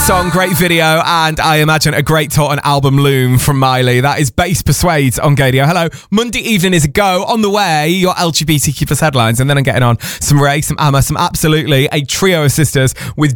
song, great video, and I imagine a great tour and album loom from Miley. That is Bass Persuades on Gadio. Hello, Monday evening is a go. On the way, your LGBTQ plus headlines, and then I'm getting on some Ray, some Amma, some Absolutely, a trio of sisters with